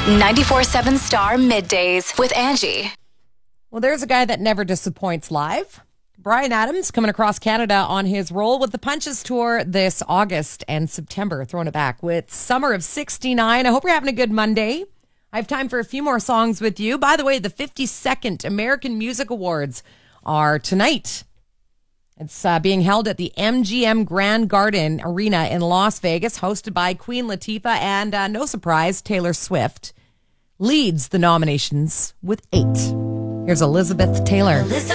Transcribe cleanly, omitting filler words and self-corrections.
94.7 Star Middays with Angie. Well, there's a guy that never disappoints live. Bryan Adams coming across Canada on his Roll with the Punches tour this August and September, throwing it back with Summer of 69. I hope you're having a good Monday. I have time for a few more songs with you. By the way, the 52nd American Music Awards are tonight. It's being held at the MGM Grand Garden Arena in Las Vegas, hosted by Queen Latifah, and no surprise, Taylor Swift leads the nominations with 8. Here's Elizabeth Taylor.